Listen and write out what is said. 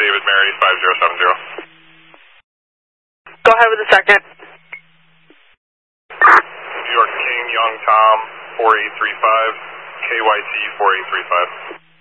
David Mary 5070. Go ahead with the second. New York King Young Tom 4835, KYT 4835.